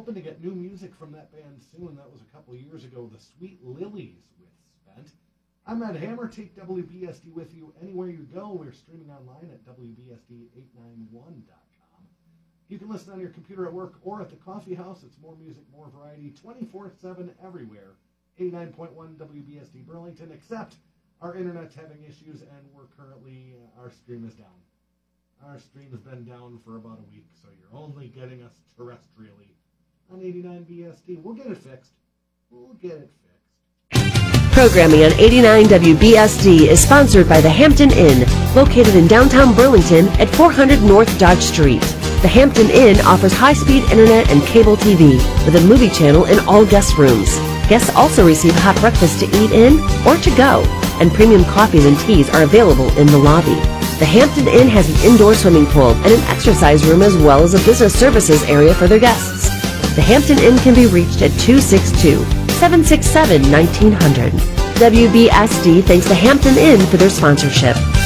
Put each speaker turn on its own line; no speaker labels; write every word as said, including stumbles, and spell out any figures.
hoping to get new music from that band soon. That was a couple years ago. The Sweet Lilies with Spent. I'm Ed Hammer. Take W B S D with you anywhere you go. We're streaming online at W B S D eight ninety-one dot com. You can listen on your computer at work or at the coffee house. It's more music, more variety, twenty-four seven everywhere. eighty-nine point one W B S D Burlington, except our internet's having issues and we're currently, uh, our stream is down. Our stream has been down for about a week, so you're only getting us terrestrially on eighty-nine B S D. We'll get it fixed. We'll get it fixed.
Programming on eighty-nine W B S D is sponsored by the Hampton Inn, located in downtown Burlington at four hundred North Dodge Street. The Hampton Inn offers high-speed internet and cable T V with a movie channel in all guest rooms. Guests also receive hot breakfast to eat in or to go, and premium coffees and teas are available in the lobby. The Hampton Inn has an indoor swimming pool and an exercise room as well as a business services area for their guests. The Hampton Inn can be reached at two six two, seven six seven, nineteen hundred. W B S D thanks the Hampton Inn for their sponsorship.